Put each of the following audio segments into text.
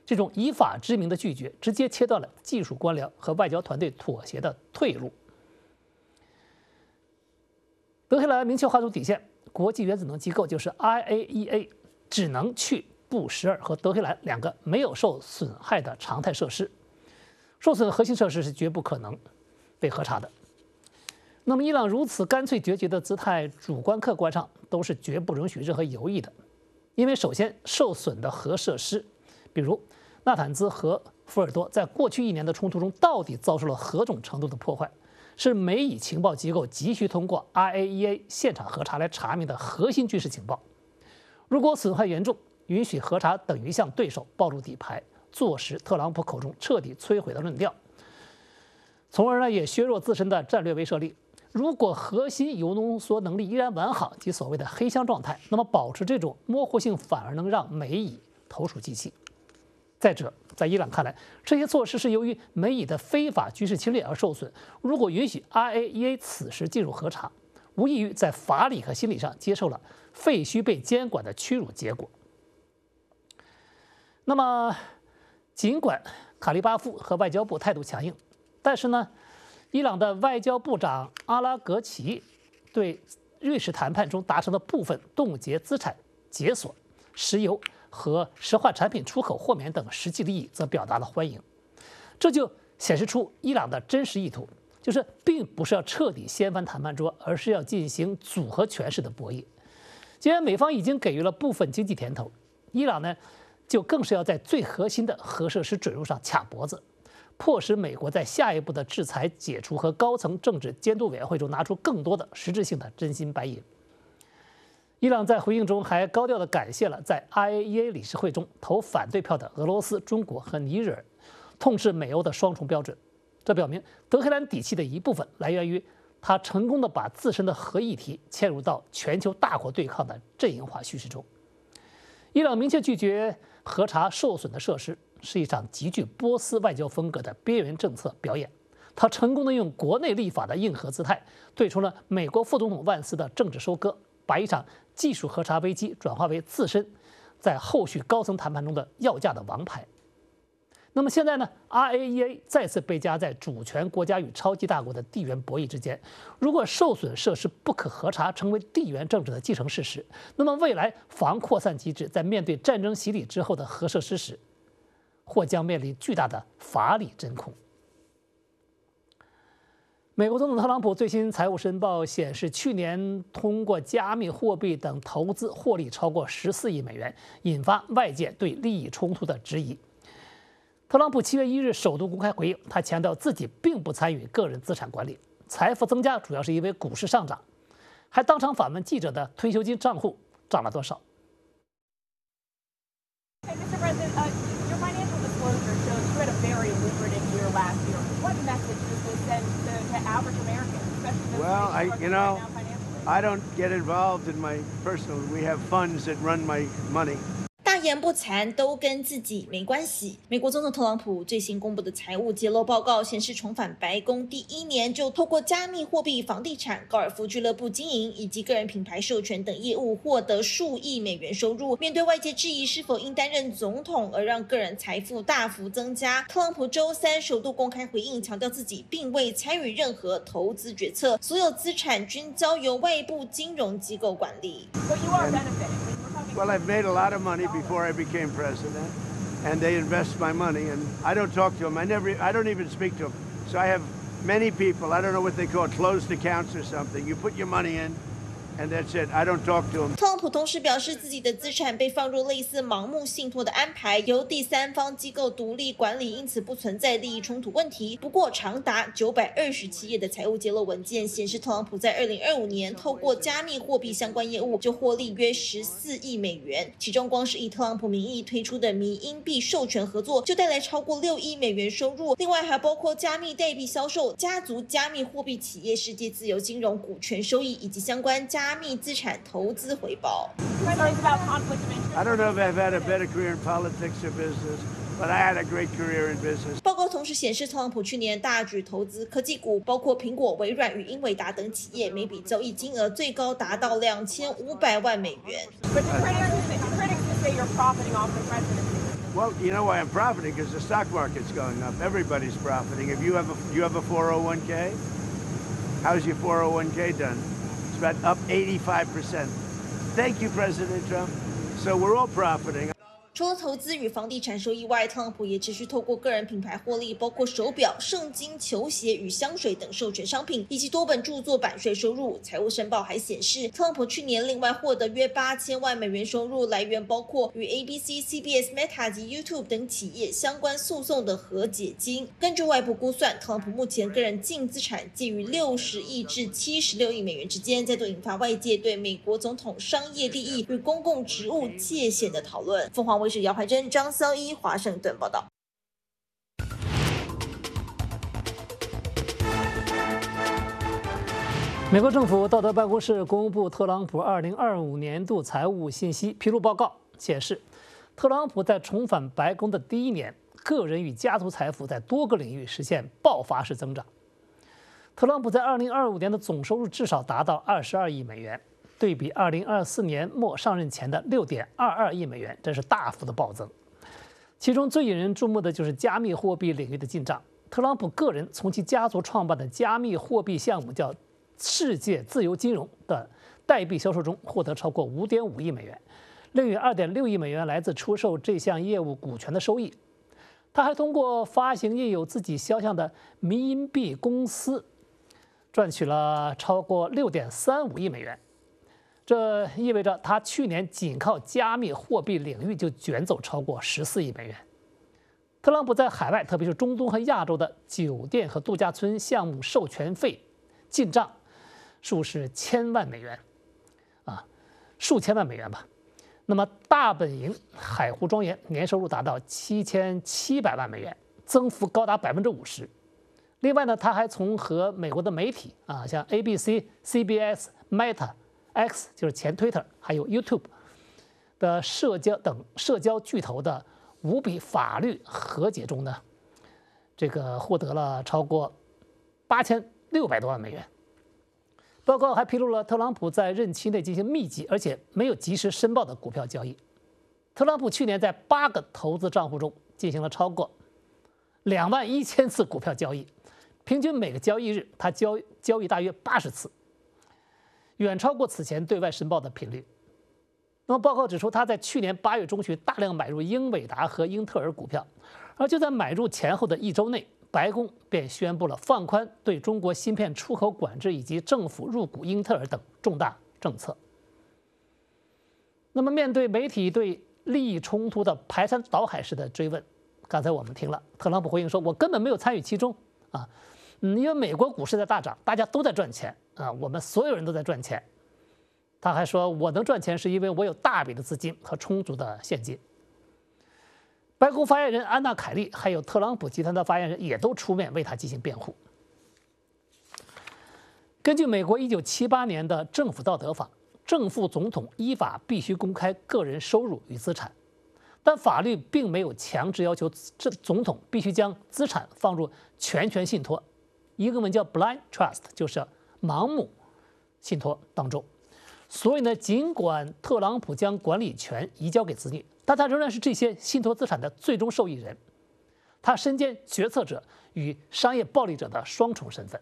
这种以法之名的拒绝，直接切断了技术官僚和外交团队妥协的退路。德黑兰明确划出底线，国际原子能机构就是 IAEA 只能去布什尔和德黑兰2个没有受损害的常态设施，受损的核心设施是绝不可能被核查的。那么，伊朗如此干脆决绝的姿态，主观客观上都是绝不允许任何犹豫的，因为首先受损的核设施，比如纳坦兹和福尔多，在过去1年的冲突中到底遭受了何种程度的破坏，是美以情报机构急需通过 IAEA 现场核查来查明的核心军事情报。如果损害严重，允许核查等于向对手暴露底牌，坐实特朗普口中彻底摧毁的论调，从而也削弱自身的战略威慑力。如果核心铀浓缩能力依然完好，即所谓的黑箱状态，那么保持这种模糊性反而能让美以投鼠忌器。再者，在伊朗看来，这些措施是由于美以的非法军事侵略而受损。如果允许 IAEA 此时进入核查，无异于在法理和心理上接受了废墟被监管的屈辱结果。那么，尽管卡利巴夫和外交部态度强硬，但是呢，伊朗的外交部长阿拉格齐对瑞士谈判中达成的部分冻结资产解锁、石油和石化产品出口豁免等实际利益，则表达了欢迎。这就显示出伊朗的真实意图，就是并不是要彻底掀翻谈判桌，而是要进行组合拳式的博弈。既然美方已经给予了部分经济甜头，伊朗呢，就更是要在最核心的核设施准入上卡脖子，迫使美国在下一步的制裁解除和高层政治监督委员会中拿出更多的实质性的真金白银。伊朗在回应中还高调地感谢了在 IAEA 理事会中投反对票的俄罗斯、中国和尼日尔，痛斥美欧的双重标准。这表明德黑兰底气的一部分来源于他成功地把自身的核议题嵌入到全球大国对抗的阵营化叙事中。伊朗明确拒绝核查受损的设施，是一场极具波斯外交风格的边缘政策表演。他成功地用国内立法的硬核姿态，对冲了美国副总统万斯的政治收割，把一场技术核查危机转化为自身在后续高层谈判中的要价的王牌。那么现在呢 ，IAEA 再次被夹在主权国家与超级大国的地缘博弈之间。如果受损设施不可核查成为地缘政治的既成事实，那么未来防扩散机制在面对战争洗礼之后的核设施时，或将面临巨大的法理真空。美国总统特朗普最新财务申报显示，去年通过加密货币等投资获利超过14亿美元，引发外界对利益冲突的质疑。特朗普7月1日首度公开回应，他强调自己并不参与个人资产管理，财富增加主要是因为股市上涨，还当场反问记者的退休金账户涨了多少。 Hey, Mr. President, your financial disclosure shows you had a very lucrative year last year. What message does this send to average Americans, especially those Well, right now financially? I don't get involved in my personal. We have funds that run my money. 大言不惭都跟自己没关系。美国总统特朗普最新公布的财务揭露报告显示，重返白宫第1年就透过加密货币、房地产、高尔夫俱乐部经营以及个人品牌授权等业务获得数亿美元收入。面对外界质疑是否因担任总统而让个人财富大幅增加，特朗普周3首度公开回应，强调自己并未参与任何投资决策，所有资产均交由外部金融机构管理。 But you are benefiting. Well, I've made a lot of money before I became president, and they invest my money, and I don't talk to them. I don't even speak to them. So I have many people. I don't know what they call closed accounts or something. You put your money in, and that's it. I don't talk to them. 特朗普同时表示，自己的资产被放入类似盲目信托的安排，由第三方机构独立管理，因此不存在利益冲突问题。不过，长达927页的财务揭露文件显示，特朗普在2025年透过加密货币相关业务就获利约14亿美元，其中光是以特朗普名义推出的迷因币授权合作就带来超过6亿美元收入，另外还包括加密代币销售、家族加密货币企业世界自由金融股权收益以及相关加密资产投资回报。 I don't know if I've had a better career in politics or business, but I had a great career in business. 报告同时显示，特朗普去年大举投资科技股，包括苹果、微软与英伟达等企业，每笔交易金额最高达到2500万美元。 But the critics say you're profiting off the presidency. Well, you know why I'm profiting? Because the stock market's going up. Everybody's profiting. If you have a 401k, how's your 401k done? It's about up 85%. Thank you, President Trump. So we're all profiting. 除了投资与房地产收益外，特朗普也持续透过个人品牌获利，包括手表、圣经、球鞋与香水等授权商品，以及多本著作版税收入。财务申报还显示，特朗普去年另外获得约8000万美元收入，来源包括与 ABC、CBS、Meta 及 YouTube 等企业相关诉讼的和解金。根据外部估算，特朗普目前个人净资产介于60亿至76亿美元之间，再度引发外界对美国总统商业利益与公共职务界限的讨论。凤凰卫视姚怀珍、张骚一华盛顿报道。 美国政府道德办公室公布特朗普2025年度财务信息披露报告，显示，特朗普在重返白宫的第一年，个人与家族财富在多个领域实现爆发式增长。特朗普在2025年的总收入至少达到22亿美元。对比2024年末上任前的6.22亿美元，这是大幅的暴增。其中最引人注目的就是加密货币领域的进账。特朗普个人从其家族创办的加密货币项目叫“世界自由金融”的代币销售中获得超过5.5亿美元，另有2.6亿美元来自出售这项业务股权的收益。他还通过发行印有自己肖像的迷因币公司，赚取了超过6.35亿美元。这意味着他去年仅靠加密货币领域就卷走超过14亿美元。特朗普在海外，特别是中东和亚洲的酒店和度假村项目授权费进账数是千万美元，数千万美元吧。那么大本营海湖庄园年收入达到7700万美元，增幅高达50%。另外呢，他还从和美国的媒体像 ABC、CBS、Meta。X 就是前 Twitter， 还有 YouTube 的社交巨头的5笔法律和解中呢，这个获得了超过8600多万美元。报告还披露了特朗普在任期内进行密集而且没有及时申报的股票交易。特朗普去年在8个投资账户中进行了超过21000次股票交易，平均每个交易日他交易大约80次。远超过此前对外申报的频率。那么报告指出，他在去年8月中旬大量买入英伟达和英特尔股票，而就在买入前后的1周内，白宫便宣布了放宽对中国芯片出口管制以及政府入股英特尔等重大政策。那么面对媒体对利益冲突的排山倒海式的追问，刚才我们听了特朗普回应说：“我根本没有参与其中因为美国股市在大涨，大家都在赚钱我们所有人都在赚钱。”他还说：“我能赚钱是因为我有大笔的资金和充足的现金。”白宫发言人安娜·凯利还有特朗普集团的发言人也都出面为他进行辩护。根据美国1978年的政府道德法，正副总统依法必须公开个人收入与资产，但法律并没有强制要求总统必须将资产放入全权信托，英文叫 blind trust， 就是盲目信托当中。所以呢，尽管特朗普将管理权移交给子女，但他仍然是这些信托资产的最终受益人。他身兼决策者与商业暴利者的双重身份。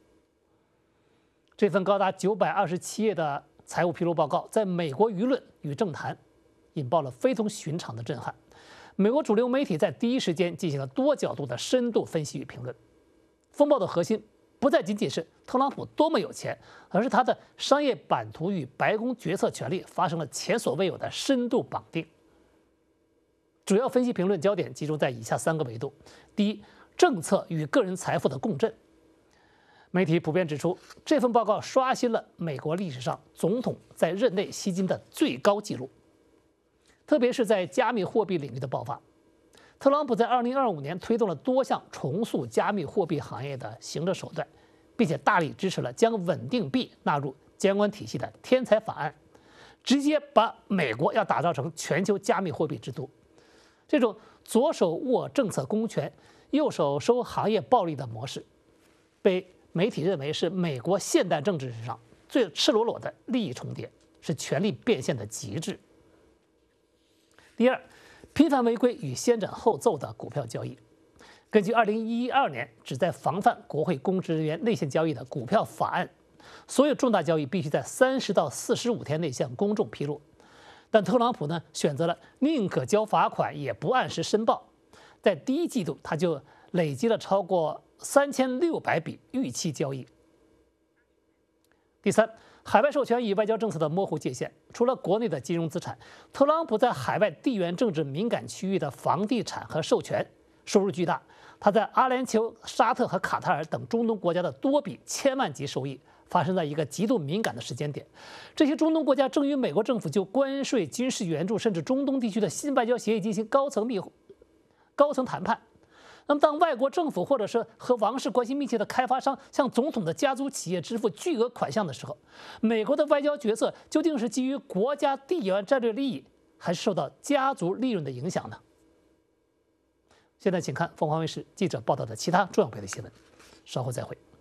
这份高达927页的财务披露报告，在美国舆论与政坛引爆了非同寻常的震撼。美国主流媒体在第一时间进行了多角度的深度分析与评论。风暴的核心不再仅仅是特朗普多么有钱，而是他的商业版图与白宫决策权力发生了前所未有的深度绑定。主要分析评论焦点集中在以下3个维度：第一，政策与个人财富的共振。媒体普遍指出，这份报告刷新了美国历史上总统在任内吸金的最高纪录，特别是在加密货币领域的爆发。特朗普在2025年推动了多项重塑加密货币行业的行政手段，并且大力支持了将稳定币纳入监管体系的天才法案，直接把美国要打造成全球加密货币之都。这种左手握政策公权，右手收行业暴利的模式，被媒体认为是美国现代政治史上最赤裸裸的利益重叠，是权力变现的极致。第二， 频繁违规与先斩后奏的股票交易。根据2012年旨在防范国会公职人员内线交易的股票法案，所有重大交易必须在30到45天内向公众披露。但特朗普呢，选择了宁可交罚款也不按时申报，在第一季度他就累积了超过3600笔逾期交易。第三，海外授权与外交政策的模糊界限。除了国内的金融资产，特朗普在海外地缘政治敏感区域的房地产和授权收入巨大。他在阿联酋、沙特和卡塔尔等中东国家的多笔千万级收益发生在一个极度敏感的时间点。这些中东国家正与美国政府就关税、军事援助，甚至中东地区的新外交协议进行高层谈判。那么，当外国政府或者是和王室关系密切的开发商向总统的家族企业支付巨额款项的时候，美国的外交决策究竟是基于国家地缘战略利益，还是受到家族利润的影响呢？现在，请看凤凰卫视记者报道的其他重要别的新闻。稍后再会。